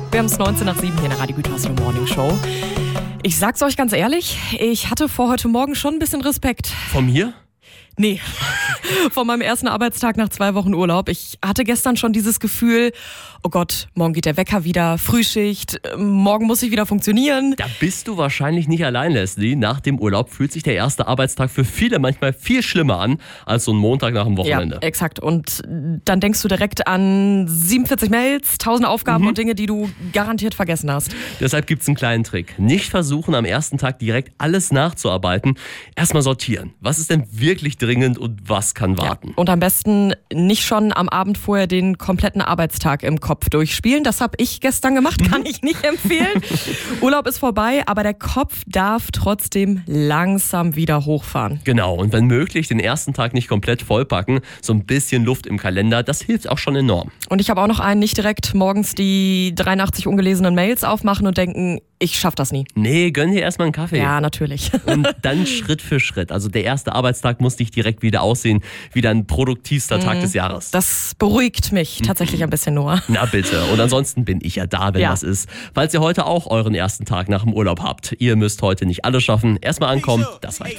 Wir haben es 19 nach 7 hier in der Radio Gütersloh Morning Show. Ich sag's euch ganz ehrlich, ich hatte vor heute Morgen schon ein bisschen Respekt. Von mir? Nee, von meinem ersten Arbeitstag nach 2 Wochen Urlaub. Ich hatte gestern schon dieses Gefühl, oh Gott, morgen geht der Wecker wieder, Frühschicht, morgen muss ich wieder funktionieren. Da bist du wahrscheinlich nicht allein, Leslie. Nach dem Urlaub fühlt sich der erste Arbeitstag für viele manchmal viel schlimmer an als so ein Montag nach dem Wochenende. Ja, exakt. Und dann denkst du direkt an 47 Mails, 1000 Aufgaben und Dinge, die du garantiert vergessen hast. Deshalb gibt's einen kleinen Trick. Nicht versuchen, am ersten Tag direkt alles nachzuarbeiten. Erstmal sortieren. Was ist denn wirklich dringend und was kann warten? Ja. Und am besten nicht schon am Abend vorher den kompletten Arbeitstag im Kopf durchspielen. Das habe ich gestern gemacht, kann ich nicht empfehlen. Urlaub ist vorbei, aber der Kopf darf trotzdem langsam wieder hochfahren. Genau, und wenn möglich den ersten Tag nicht komplett vollpacken, so ein bisschen Luft im Kalender, das hilft auch schon enorm. Und ich habe auch noch einen, nicht direkt morgens die 83 ungelesenen Mails aufmachen und denken, ich schaff das nie. Nee, gönn dir erstmal einen Kaffee. Ja, natürlich. Und dann Schritt für Schritt. Also der erste Arbeitstag muss nicht direkt wieder aussehen wie dein produktivster Tag des Jahres. Das beruhigt mich tatsächlich ein bisschen, Noah. Na bitte. Und ansonsten bin ich ja da, wenn was ist. Falls ihr heute auch euren ersten Tag nach dem Urlaub habt. Ihr müsst heute nicht alles schaffen. Erstmal ankommen, das reicht.